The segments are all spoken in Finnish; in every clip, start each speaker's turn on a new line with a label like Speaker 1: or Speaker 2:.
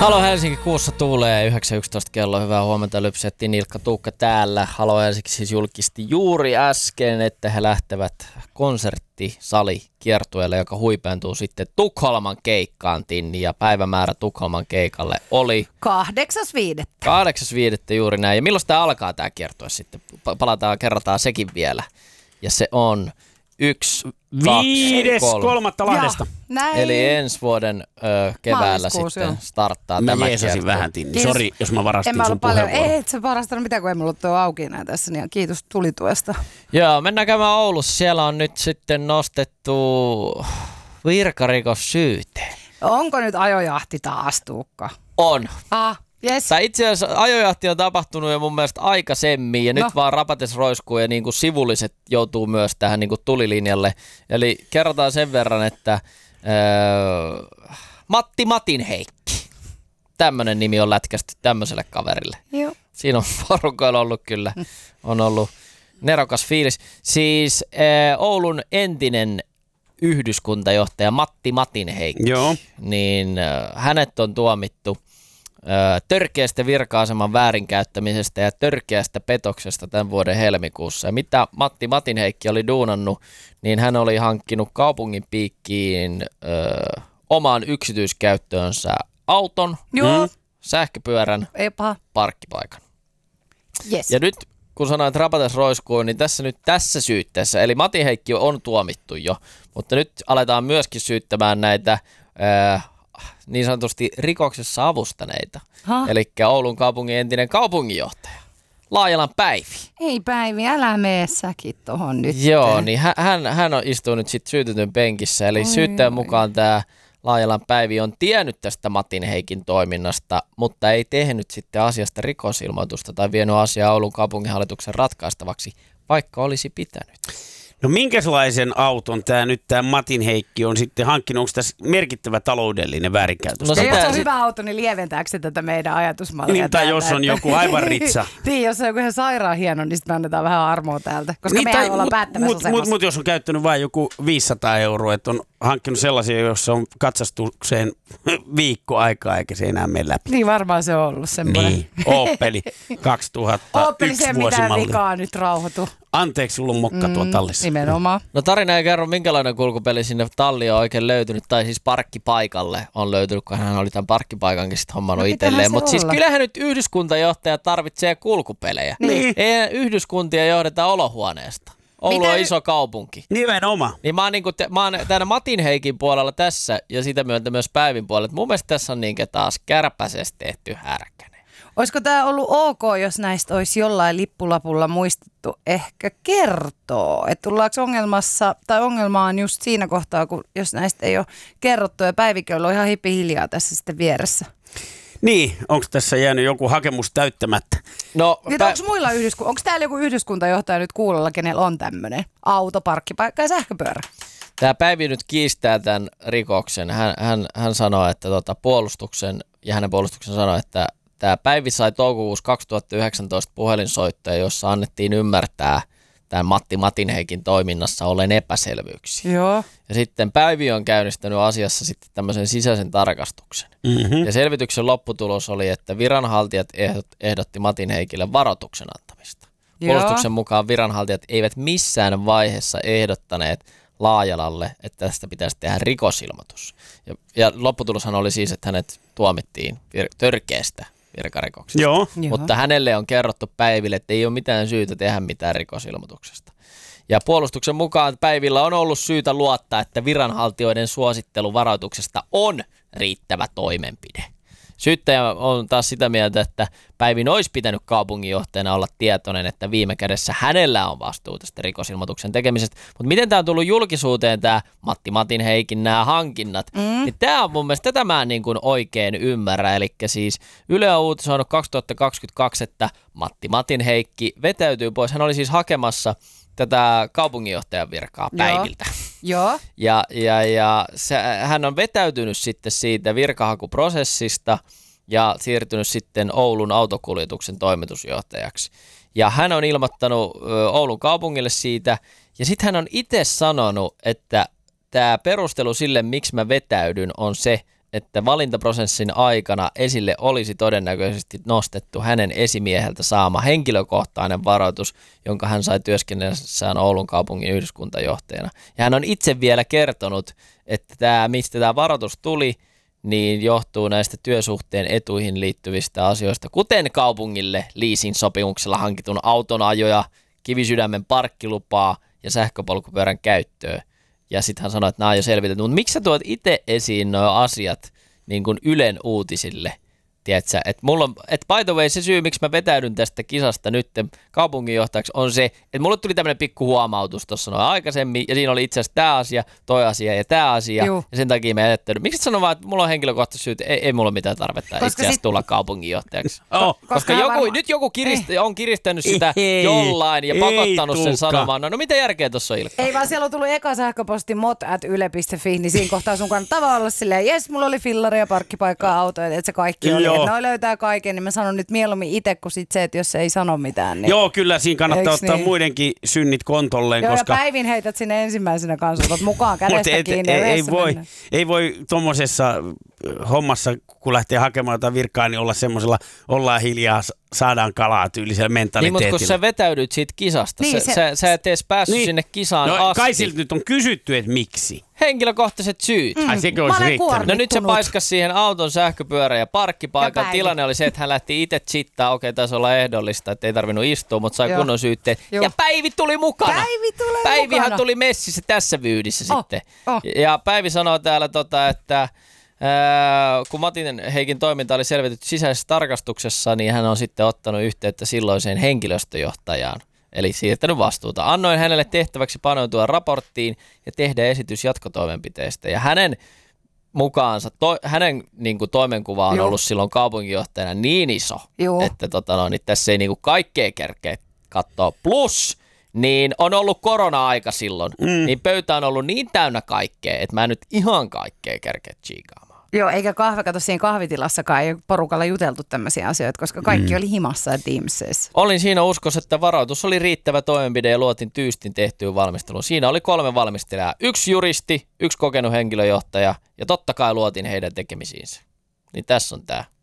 Speaker 1: Halo Helsinki, kuussa tuulee 9.11 kello. Hyvää huomenta, Lypsettiin Ilkka Tuukka täällä. Halo Helsinki siis julkisti juuri äsken, että he lähtevät konserttisalikiertueelle, joka huipentuu sitten Tukholman keikkaan, Tinni. Ja päivämäärä Tukholman keikalle oli
Speaker 2: 8.5.
Speaker 1: 8.5. juuri näin. Ja milloin tämä alkaa tämä kiertue sitten? Kerrataan sekin vielä. Ja se on 1, 2, 3.
Speaker 3: Lahdesta.
Speaker 1: Eli ensi vuoden keväällä sitten starttaa tämä
Speaker 3: kiertue. Vähän, Tinni. Sori, jos mä varastin sun puheenvuoron.
Speaker 2: Ei, et sä varastanut mitään, kun ei mulla ollut tuo auki enää tässä, niin kiitos tulituesta.
Speaker 1: Joo, mennään käymään Oulussa. Siellä on nyt sitten nostettu virkarikossyyte.
Speaker 2: Onko nyt ajojahti taas, Tuukka?
Speaker 1: On.
Speaker 2: Yes.
Speaker 1: Tai itse asiassa ajojahti on tapahtunut jo mun mielestä aikaisemmin ja nyt vaan rapates roiskuu ja niin kuin sivulliset joutuu myös tähän niin kuin tulilinjalle. Eli kerrotaan sen verran, että Matti Matinheikki, tämmöinen nimi on lätkästy tämmöiselle kaverille.
Speaker 2: Joo.
Speaker 1: Siinä on porukoilla ollut kyllä, on ollut nerokas fiilis. Siis Oulun entinen yhdyskuntajohtaja Matti Matinheikki,
Speaker 3: joo.
Speaker 1: Niin hänet on tuomittu törkeästä virka-aseman väärinkäyttämisestä ja törkeästä petoksesta tämän vuoden helmikuussa. Ja mitä Matti Matinheikki oli duunannut, niin hän oli hankkinut kaupungin piikkiin omaan yksityiskäyttöönsä auton, sähköpyörän, parkkipaikan.
Speaker 2: Yes.
Speaker 1: Ja nyt kun sanoin, että rapates roiskuu, niin tässä syytteessä, eli Matinheikki on tuomittu jo, mutta nyt aletaan myöskin syyttämään näitä niin sanotusti rikoksessa avustaneita. Eli Oulun kaupungin entinen kaupunginjohtaja, Laajalan Päivi.
Speaker 2: Ei Päivi, älä mene säkin tohon nyt.
Speaker 1: Joo, niin hän on istuu nyt sitten syytetyn penkissä. Eli syytteen mukaan tämä Laajalan Päivi on tiennyt tästä Matinheikin toiminnasta, mutta ei tehnyt sitten asiasta rikosilmoitusta tai vienyt asiaa Oulun kaupunginhallituksen ratkaistavaksi, vaikka olisi pitänyt.
Speaker 3: No minkälaisen auton tämä Matinheikki on sitten hankkinut? Onko tässä merkittävä taloudellinen väärinkäytös?
Speaker 2: No jos on hyvä auto, niin lieventääkö se tätä meidän ajatusmallia?
Speaker 3: Niin, tai jos on joku aivan ritsa.
Speaker 2: Niin, jos on joku ihan sairaan hieno, niin sitten me annetaan vähän armoa täältä. Koska niin, mehän ollaan päättämässä asemassa.
Speaker 3: Mutta jos on käyttänyt vain joku 500 €, että on hankkinut sellaisia, joissa on katsastukseen viikko aikaa, eikä se enää mene läpi.
Speaker 2: Niin varmaan se on ollut semmoinen.
Speaker 3: Niin, Opeli 2001
Speaker 2: Opeli se mitään vikaa nyt rauhoitu.
Speaker 3: Anteeksi, sulla on mokka tuo tallissa.
Speaker 2: Nimenomaan.
Speaker 1: No tarina ei kerro, minkälainen kulkupeli sinne talliin on oikein löytynyt, tai siis parkkipaikalle on löytynyt, kun hän oli tämän parkkipaikankin sitten hommannut itselleen. Mutta siis kyllähän nyt yhdyskuntajohtaja tarvitsee kulkupelejä. Niin. Ei yhdyskuntia johdeta olohuoneesta. Oulu on iso kaupunki.
Speaker 3: Nimenomaan.
Speaker 1: Niin mä oon täällä Matinheikin puolella tässä ja sitä myötä myös Päivin puolella. Mun mielestä tässä on niinkä taas kärpäisesti tehty härkänen.
Speaker 2: Olisiko tämä ollut ok, jos näistä olisi jollain lippulapulla muistettu ehkä kertoa? Että tullaanko ongelmaan just siinä kohtaa, kun jos näistä ei ole kerrottu ja Päivikö on ihan hiljaa tässä sitten vieressä?
Speaker 3: Niin, onko tässä jäänyt joku hakemus täyttämättä?
Speaker 1: No,
Speaker 2: onko täällä joku yhdyskuntajohtaja nyt kuulolla, kenellä on tämmöinen auto, parkkipaikka ja sähköpyörä?
Speaker 1: Tämä Päivi nyt kiistää tämän rikoksen. Hän sanoi, että hänen puolustuksen sanoi, että tämä Päivi sai toukokuussa 2019 puhelinsoittoja, jossa annettiin ymmärtää tämän Matti Matinheikin toiminnassa ollen epäselvyyksiä.
Speaker 2: Joo.
Speaker 1: Ja sitten Päivi on käynnistänyt asiassa sitten tämmöisen sisäisen tarkastuksen. Mm-hmm. Ja selvityksen lopputulos oli, että viranhaltijat ehdotti Matinheikille varoituksen antamista. Puolustuksen mukaan viranhaltijat eivät missään vaiheessa ehdottaneet Laajalalle, että tästä pitäisi tehdä rikosilmoitus. Ja lopputuloshan oli siis, että hänet tuomittiin törkeästä virkarikoksesta.
Speaker 3: Joo.
Speaker 1: Mutta hänelle on kerrottu Päiville, että ei ole mitään syytä tehdä mitään rikosilmoituksesta. Ja puolustuksen mukaan Päivillä on ollut syytä luottaa, että viranhaltijoiden suosittelu varoituksesta on riittävä toimenpide. Syyttäjä on taas sitä mieltä, että Päivin olisi pitänyt kaupunginjohtajana olla tietoinen, että viime kädessä hänellä on vastuu tästä rikosilmoituksen tekemisestä. Mutta miten tämä on tullut julkisuuteen, tämä Matti Matinheikin nämä hankinnat, niin tämä on mun mielestä, tätä mä en niin kuin oikein ymmärrä. Eli siis Yle on uutisoinut 2022, että Matti Matinheikki vetäytyy pois. Hän oli siis hakemassa tätä kaupunginjohtajan virkaa Päiviltä.
Speaker 2: Joo.
Speaker 1: Ja hän on vetäytynyt sitten siitä virkahakuprosessista ja siirtynyt sitten Oulun autokuljetuksen toimitusjohtajaksi. Ja hän on ilmoittanut Oulun kaupungille siitä, ja sitten hän on itse sanonut, että tämä perustelu sille, miksi mä vetäydyn, on se, että valintaprosessin aikana esille olisi todennäköisesti nostettu hänen esimieheltä saama henkilökohtainen varoitus, jonka hän sai työskennellessään Oulun kaupungin yhdyskuntajohtajana. Ja hän on itse vielä kertonut, että mistä tämä varoitus tuli, niin johtuu näistä työsuhteen etuihin liittyvistä asioista, kuten kaupungille leasing-sopimuksella hankitun auton ajoja, kivisydämen parkkilupaa ja sähköpolkupyörän käyttöä. Ja sitten hän sanoi, että nämä on jo selvitetty. Mutta miksi sä tuot itse esiin nuo asiat niin kuin Ylen uutisille? Tiedätkö, että by the way, se syy, miksi mä vetäydyn tästä kisasta nyt kaupunginjohtajaksi, on se, että mulle tuli tämmöinen pikku huomautus tuossa noin aikaisemmin, ja siinä oli itse asiassa tämä asia, toi asia ja tämä asia, ja sen takia mä jättäydyn. Miksi et sano vaan, että mulla on henkilökohtaisesti syyt, ei mulla ole mitään tarvetta itse asiassa tulla kaupunginjohtajaksi? Koska nyt joku on kiristänyt sitä jollain ja pakottanut sen sanomaan. No mitä järkeä tuossa on, Ilkka?
Speaker 2: Ei vaan siellä on tullut eka sähköposti mot@yle.fi, niin siinä kohtaa sun kannattaa olla silleen, jes, mulla oli fillaria, parkkipaikkaa, autoja, että se kaikki oli. Että noi löytää kaiken, niin mä sanon nyt mieluummin itse kuin sit se, että jos ei sano mitään. Niin...
Speaker 3: Joo, kyllä siinä kannattaa ottaa muidenkin synnit kontolleen.
Speaker 2: Joo,
Speaker 3: koska...
Speaker 2: ja Päivin heität sinne ensimmäisenä kanssa, otat mukaan kädestä kiinni.
Speaker 3: Ei voi tommosessa hommassa, kun lähtee hakemaan jotain virkaa, niin olla semmoisella, ollaan hiljaa, saadaan kalaa tyylisellä mentaliteetillä.
Speaker 1: Niin, mutta kun sä vetäydyt siitä kisasta, niin, sä et edes päässyt sinne kisaan asti.
Speaker 3: Kai siltä nyt on kysytty, että miksi.
Speaker 1: Henkilökohtaiset syyt.
Speaker 3: Ai sekö olisi riittänyt?
Speaker 1: No nyt se paiskas siihen auton, sähköpyörän ja parkkipaikan. Tilanne oli se, että hän lähti itse chittaa. Okei, taisi olla ehdollista, että ei tarvinnut istua, mutta sai kunnon syytteen. Ja Päivi tuli mukana. Päivihän tuli messissä tässä vyydissä sitten. Ja Päivi sanoo täällä, että kun Matin Heikin toiminta oli selvitetty sisäisessä tarkastuksessa, niin hän on sitten ottanut yhteyttä silloiseen henkilöstöjohtajaan. Eli siirtänyt vastuuta. Annoin hänelle tehtäväksi paneutua raporttiin ja tehdä esitys jatkotoimenpiteistä. Ja hänen mukaansa, hänen niin kuin toimenkuva on ollut silloin kaupunginjohtajana niin iso, että niin tässä ei niin kuin kaikkea kerkeä katsoa. Plus, niin on ollut korona-aika silloin, niin pöytä on ollut niin täynnä kaikkea, että mä en nyt ihan kaikkea kerkeä tsiikaamaan.
Speaker 2: Joo, eikä kato siinä kahvitilassakaan ei porukalla juteltu tämmöisiä asioita, koska kaikki oli himassa ja Teamsissa.
Speaker 1: Olin siinä uskossa, että varoitus oli riittävä toimenpide ja luotin tyystin tehtyyn valmisteluun. Siinä oli 3 valmistelijaa. 1 juristi, 1 kokenut henkilöjohtaja ja totta kai luotin heidän tekemisiinsä. Niin tässä on tämä.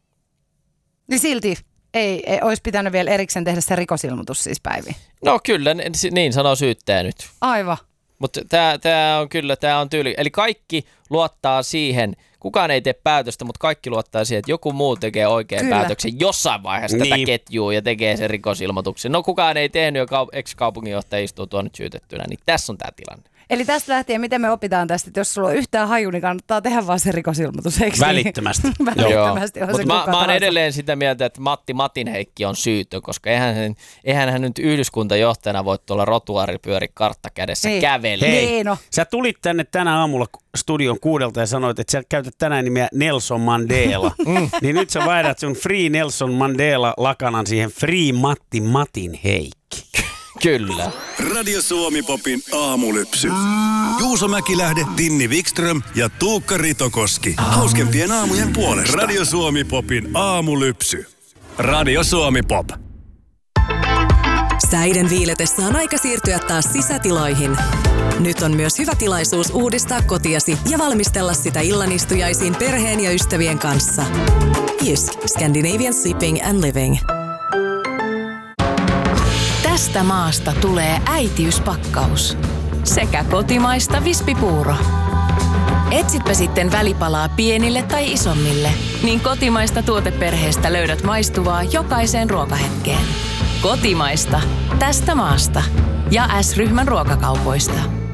Speaker 2: Niin silti ei olisi pitänyt vielä erikseen tehdä se rikosilmoitus siis Päivi.
Speaker 1: No kyllä, niin sanoo syyttäjä nyt.
Speaker 2: Aivan.
Speaker 1: Mutta tämä on tyyli. Eli kaikki luottaa siihen, kukaan ei tee päätöstä, mutta kaikki luottaa siihen, että joku muu tekee oikean päätöksen jossain vaiheessa tätä ketjua ja tekee sen rikosilmoituksen. No kukaan ei tehnyt ja ex-kaupunginjohtaja istuu tuon nyt syytettynä, niin tässä on tämä tilanne.
Speaker 2: Eli tästä lähtien, miten me opitaan tästä, että jos sulla on yhtään haju, niin kannattaa tehdä vaan se rikosilmoitus, eikö
Speaker 3: välittömästi.
Speaker 2: Välittömästi.
Speaker 1: Mutta mä oon edelleen sitä mieltä, että Matin Heikki on syytön, koska eihän hän nyt yhdyskuntajohtajana voi tuolla rotuaaripyöri kartta kädessä kävellä.
Speaker 3: Hei, sä tulit tänne tänä aamulla studion 6 ja sanoit, että sä käytät tänään nimeä Nelson Mandela. Niin nyt sä vaihdat sun Free Nelson Mandela lakanan siihen Free Matin Heikki.
Speaker 1: Kyllä.
Speaker 4: Radio Suomi Popin aamulypsy. Juuso Mäkilähde, Tinni Wikström ja Tuukka Ritokoski. Hauskempien aamujen puolesta. Radio Suomi Popin aamulypsy. Radio Suomi Pop.
Speaker 5: Säiden viiletessä on aika siirtyä taas sisätiloihin. Nyt on myös hyvä tilaisuus uudistaa kotiasi ja valmistella sitä illanistujaisiin perheen ja ystävien kanssa. Jysk, Scandinavian Sleeping and Living.
Speaker 6: Tästä maasta tulee äitiyspakkaus. Sekä kotimaista vispipuuro. Etsitpä sitten välipalaa pienille tai isommille, niin kotimaista tuoteperheestä löydät maistuvaa jokaiseen ruokahetkeen. Kotimaista. Tästä maasta. Ja S-ryhmän ruokakaupoista.